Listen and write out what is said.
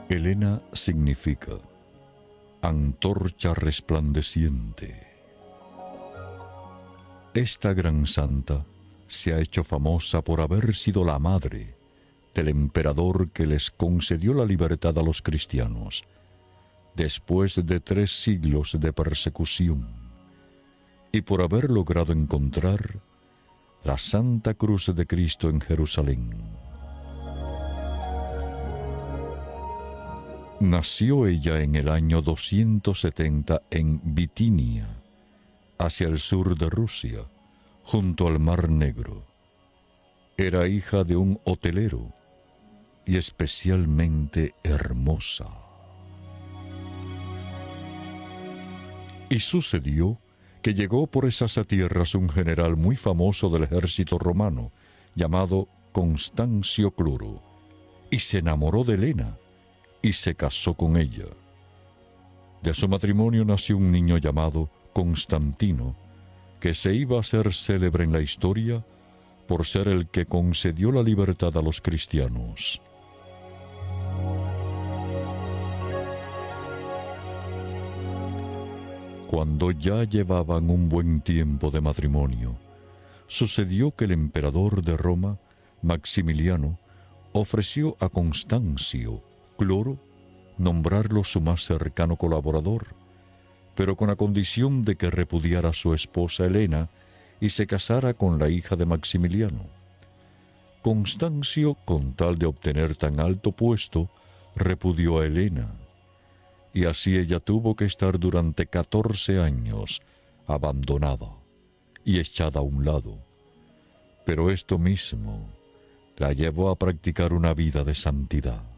Helena significa antorcha resplandeciente. Esta gran santa se ha hecho famosa por haber sido la madre del emperador que les concedió la libertad a los cristianos, después de 3 siglos de persecución, y por haber logrado encontrar la Santa Cruz de Cristo en Jerusalén. Nació ella en el año 270 en Bitinia, hacia el sur de Rusia, junto al Mar Negro. Era hija de un hotelero y especialmente hermosa. Y sucedió que llegó por esas tierras un general muy famoso del ejército romano, llamado Constancio Cloro, y se enamoró de Helena y se casó con ella. De su matrimonio nació un niño llamado Constantino, que se iba a hacer célebre en la historia por ser el que concedió la libertad a los cristianos. Cuando ya llevaban un buen tiempo de matrimonio, sucedió que el emperador de Roma, Maximiliano, ofreció a Constancio Cloro nombrarlo su más cercano colaborador, pero con la condición de que repudiara a su esposa Helena y se casara con la hija de Maximiliano. Constancio, con tal de obtener tan alto puesto, repudió a Helena, y así ella tuvo que estar durante 14 años abandonada y echada a un lado. Pero esto mismo la llevó a practicar una vida de santidad.